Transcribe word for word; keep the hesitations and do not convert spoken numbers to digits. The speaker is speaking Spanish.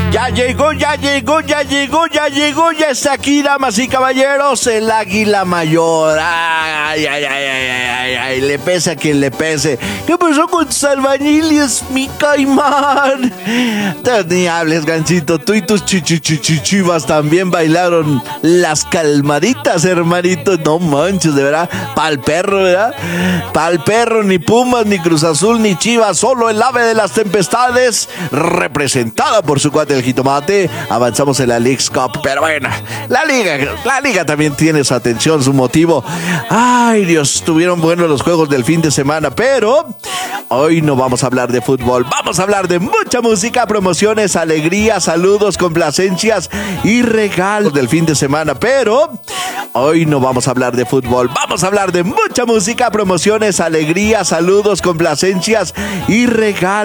Ya llegó, ya llegó, ya llegó, ya llegó, ya está aquí, damas y caballeros, el Águila Mayor. Ay, ay, ay, ay, ay, ay, ay, le pese a quien le pese. ¿Qué pasó con tus albañiles, mi caimán? Ni hables, Gancito, tú y tus chichichichivas también bailaron las calmaditas, hermanito. No manches, de verdad, pa'l perro, ¿verdad? Pa'l perro, ni Pumas, ni Cruz Azul, ni Chivas, solo el ave de las tempestades, representada por su cuate el jitomate. Avanzamos en la Leagues Cup, pero bueno, la liga, la liga también tiene su atención, su motivo. Ay, Dios, estuvieron buenos los juegos del fin de semana, pero hoy no vamos a hablar de fútbol, vamos a hablar de mucha música, promociones, alegrías, saludos, complacencias y regalos del fin de semana, pero hoy no vamos a hablar de fútbol, vamos a hablar de mucha música, promociones, alegrías, saludos, complacencias y regalos.